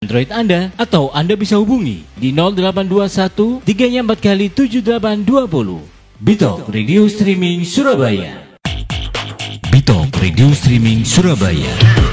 Android Anda, atau Anda bisa hubungi di 0821 3 4 kali 7820. Bitalk Radio Streaming Surabaya. Bitalk Radio Streaming Surabaya.